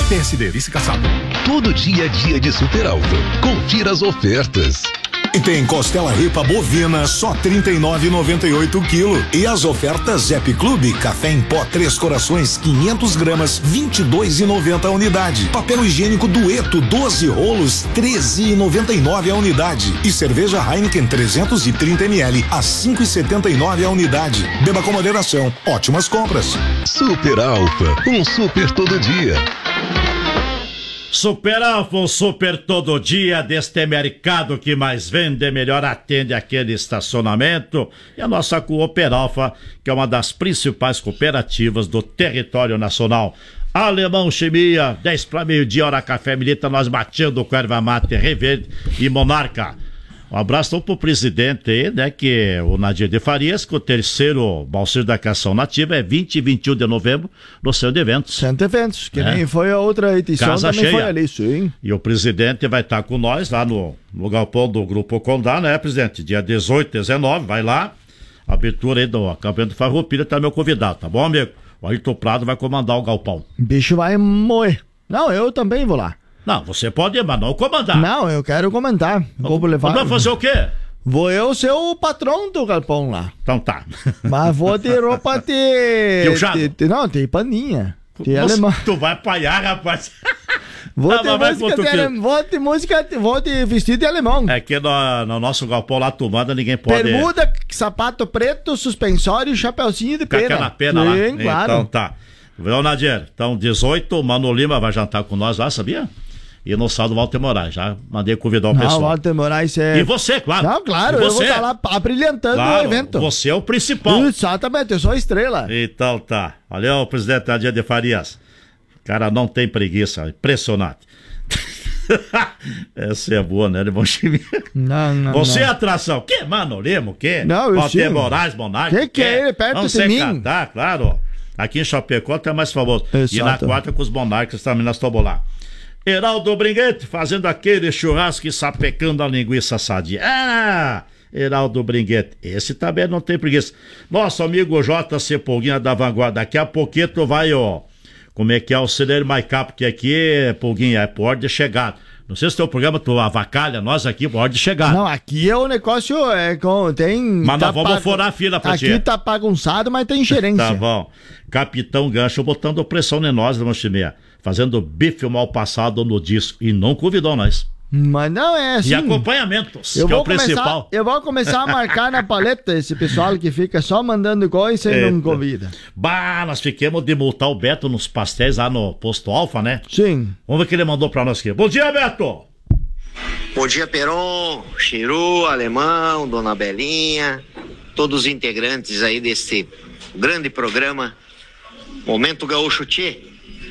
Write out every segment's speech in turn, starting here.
PSD, vice caçado. Todo dia é dia de Super Alfa. Confira as ofertas. E tem costela ripa bovina, só R$ 39,98 o quilo. E as ofertas Zep Clube, café em pó 3 Corações, 500 gramas, R$ 22,90 a unidade. Papel higiênico Dueto, 12 rolos, R$ 13,99 a unidade. E cerveja Heineken 330 ml, a R$ 5,79 a unidade. Beba com moderação. Ótimas compras. Super Alfa, um super todo dia. Super Alfa, um super todo dia deste mercado que mais vende, melhor atende aquele estacionamento. E a nossa Cooper Alfa, que é uma das principais cooperativas do território nacional. Alemão Chimia, 10 para meio-dia, hora café milita, nós batendo com erva mate, Reverde e Monarca. Um abraço então pro presidente aí, né, que é o Nadir de Farias, que o terceiro Auxílio da Canção Nativa é 20 e 21 de novembro no Centro de Eventos. Centro de Eventos, que nem foi a outra edição, Casa também cheia. foi ali, sim. E o presidente vai estar com nós lá no galpão do Grupo Condá, né, presidente? Dia 18, 19, vai lá, abertura aí do acampamento Farroupilha, tá meu convidado, tá bom, amigo? O Ayrton Prado vai comandar o galpão. O bicho vai moer. Não, eu também vou lá. Não, você pode ir, mas não comandar. Não, eu quero comentar. Vou levar. Vai fazer o quê? Vou eu ser o patrão do galpão lá. Então tá. Mas vou ter roupa não, tem paninha. Tem alemão. Tu vai apanhar, rapaz. Vou ter música, vou ter vestido de alemão. É que no nosso galpão lá, tomada, ninguém pode... Bermuda, sapato preto, suspensório e chapeuzinho de pena. Aquela pena lá. Sim, claro. Então tá. Viu, Nadir? Então, 18, Mano Lima vai jantar com nós lá, sabia? E no sábado, Walter Moraes. Já mandei convidar o pessoal. Não, Walter Moraes é... E você, claro. Não, claro, eu vou estar lá abrilhantando o evento. Você é o principal. Exatamente, eu sou a estrela. Então tá. Valeu, presidente Nadir de Farias. Cara, não tem preguiça. Impressionante. Essa é boa, né? Não. Você é atração. Que, Mano Lima? O quê? Não, eu Walter Moraes, Monarca. Que é ele perto de mim? Cantar, claro. Aqui em Chapecó é mais famoso. Exato. E na quarta com os Monarcas também nós estamos lá. Heraldo Bringuete fazendo aquele churrasco e sapecando a linguiça sadia. Ah, Heraldo Bringuete, esse também não tem preguiça. Nosso amigo JC Pulguinha da Vanguarda, daqui a pouquinho tu vai, ó, como é que é o Celeiro Maicá, porque aqui, Pulguinha, é por ordem de chegada. Não sei se teu programa tu avacalha nós aqui por ordem de chegada. Não, aqui é o negócio, tem... Mas nós vamos furar a fila pra ti. Aqui tá bagunçado, mas tem gerência. Tá bom. Capitão Gancho botando pressão em nós, Manchimea, fazendo bife mal passado no disco e não convidou nós. Mas não é assim. E acompanhamentos, que é o principal. Eu vou começar a marcar na paleta esse pessoal que fica só mandando coisa e não convida. Bah, nós ficamos de multar o Beto nos pastéis lá no Posto Alfa, né? Sim. Vamos ver o que ele mandou pra nós aqui. Bom dia, Beto! Bom dia, Peron, Chiru, Alemão, Dona Belinha, todos os integrantes aí desse grande programa Momento Gaúcho Tchê.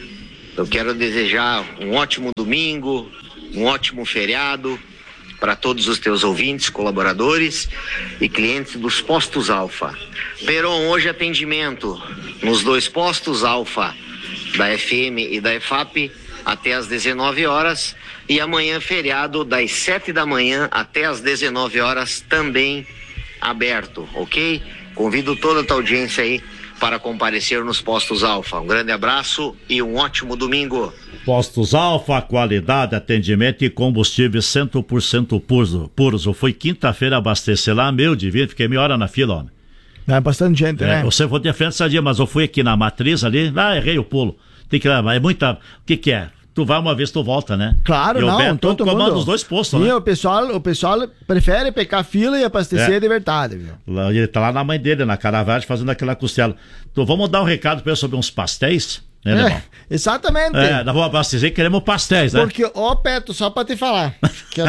Eu quero desejar um ótimo domingo, um ótimo feriado para todos os teus ouvintes, colaboradores e clientes dos postos Alfa. Peron, hoje atendimento nos 2 postos Alfa, da FM e da EFAP, até às 19 horas. E amanhã feriado, das 7 da manhã até às 19 horas, também aberto, ok? Convido toda a tua audiência aí para comparecer nos postos Alfa. Um grande abraço e um ótimo domingo. Postos Alfa, qualidade, atendimento e combustível 100% puros. Eu fui quinta-feira abastecer lá, meu divino, fiquei meia hora na fila, homem. É bastante gente, né? Você foi de frente esse dia, mas eu fui aqui na matriz ali, errei o pulo. Tem que levar, é muita... O que é? Tu vai uma vez, tu volta, né? Claro, não. E o Beto comanda os 2 postos, né? E o pessoal prefere pegar fila e abastecer de verdade, viu? Ele tá lá na mãe dele, na Caravagem, fazendo aquela costela. Então vamos dar um recado pra ele sobre uns pastéis, né, irmão? Exatamente. Nós vamos abastecer, queremos pastéis, né? Porque, Peto, só pra te falar, que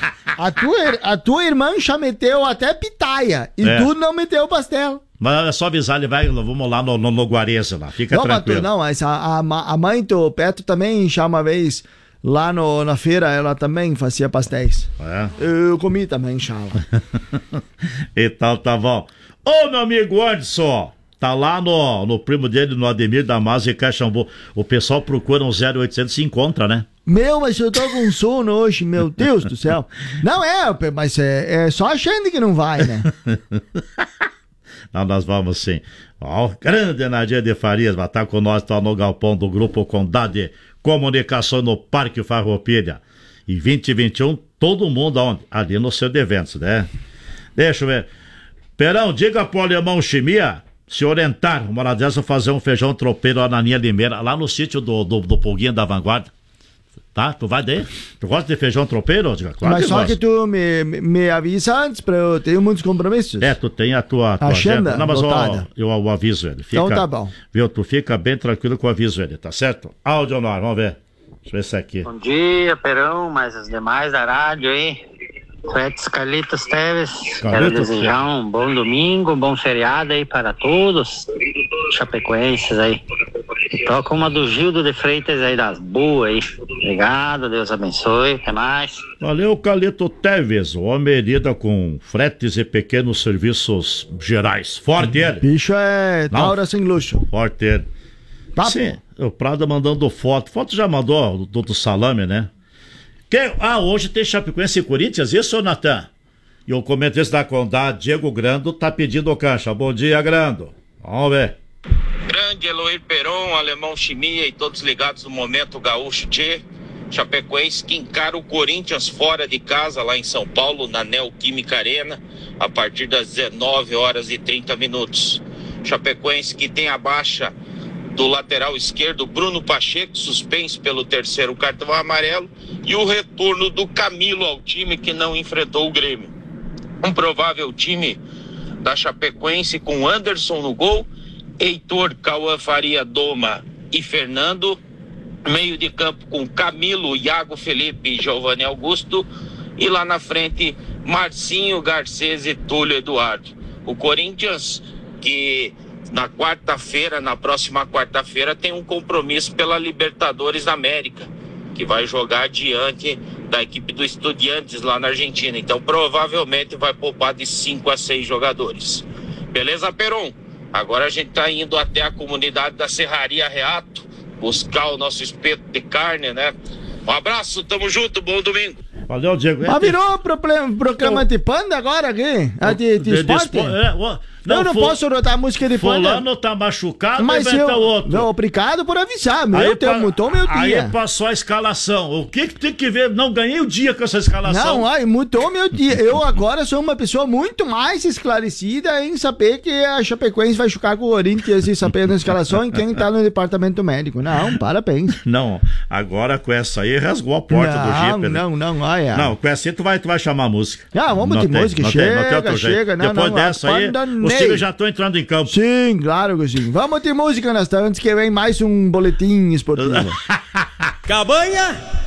a tua irmã já meteu até pitaia e tu não meteu pastel. Mas é só avisar, ele vai, vamos lá no Guareza lá, fica tranquilo. Mas a mãe do Peto também já uma vez lá na feira, ela também fazia pastéis. Eu comi também, já. Então tá bom. Ô, meu amigo Anderson, tá lá no primo dele, no Ademir Damasio e Caxambu. O pessoal procura um 0800 se encontra, né? Mas eu tô com sono hoje, meu Deus do céu. Não mas é só a gente que não vai, né? Não, nós vamos sim. Ó, o grande Nadir de Farias vai estar com nós, tá no galpão do Grupo Condade Comunicação no Parque Farroupilha. E 2021, todo mundo aonde? Ali no seu de eventos, né? Deixa eu ver. Perão, diga pro Alemão Chimia se orientar, uma hora dessa, fazer um feijão tropeiro lá na linha Limeira, lá no sítio do Pulguinha da Vanguarda. Tá? Tu vai daí? Tu gosta de feijão tropeiro? Claro. Mas que só gosta. Que tu me avisa antes, pra eu ter muitos compromissos. Tu tem a tua agenda. Não, mas eu aviso ele. Então tá bom. Viu? Tu fica bem tranquilo que eu aviso ele, tá certo? Áudio honor, vamos ver. Deixa eu ver esse aqui. Bom dia, Perão, mas os demais da rádio aí. Fetos Carlitos Teves. Quero desejar um bom domingo, um bom feriado aí para todos chapecoenses aí. Toca uma do Gildo de Freitas aí das boas aí. Obrigado, Deus abençoe, até mais. Valeu, Carlito Teves, o homem lida com fretes e pequenos serviços gerais. Forte ele. Bicho é taura sem luxo. Forte ele. Tá. Sim, o Prada mandando foto. Foto já mandou do salame, né? Hoje tem Chapecoense e Corinthians, isso, Natan? E o comentarista da Condade, Diego Grando, tá pedindo cancha. Bom dia, Grando. Vamos ver. Grande Eloir Peron, Alemão Chimia e todos ligados no Momento Gaúcho Tchê. Chapecoense que encara o Corinthians fora de casa, lá em São Paulo, na Neoquímica Arena, a partir das 19h30. Chapecoense que tem a baixa do lateral esquerdo Bruno Pacheco, suspenso pelo 3º cartão amarelo, e o retorno do Camilo ao time, que não enfrentou o Grêmio. Um provável time da Chapecoense com Anderson no gol, Heitor, Cauã Faria, Doma e Fernando, meio de campo com Camilo, Iago Felipe e Giovanni Augusto, e lá na frente Marcinho, Garcês e Túlio Eduardo. O Corinthians que na próxima quarta-feira, tem um compromisso pela Libertadores da América, que vai jogar diante da equipe do Estudiantes lá na Argentina. Então, provavelmente vai poupar de 5 a 6 jogadores. Beleza, Peron? Agora a gente tá indo até a comunidade da Serraria Reato, buscar o nosso espeto de carne, né? Um abraço, tamo junto, bom domingo. Valeu, Diego. Mas virou programa de panda agora aqui? De esporte? Eu não posso notar a música de panda. Fulano tá machucado, mas outro. Não, obrigado por avisar. Mudou meu dia. Aí passou a escalação. O que tem que ver? Não ganhei o dia com essa escalação. Não, mudou meu dia. Eu agora sou uma pessoa muito mais esclarecida em saber que a Chapecoense vai chocar com o Corinthians e saber na escalação e quem tá no departamento médico. Não, parabéns. Não, agora com essa aí rasgou a porta do Jeep. Olha. Não, com essa aí tu vai chamar a música. Vamos de música. Chega. Depois dessa aí, os times já estão entrando em campo. Sim, claro que sim. Vamos de música, Nastão, antes que vem mais um boletim esportivo. Cabanha